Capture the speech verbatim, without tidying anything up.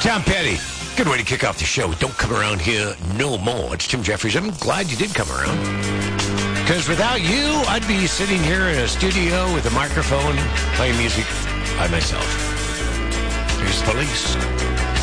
Tom Petty. Good way to kick off the show. Don't come around here no more. It's Tim Jeffries. I'm glad you did come around. Because without you, I'd be sitting here in a studio with a microphone playing music by myself. Here's the Police.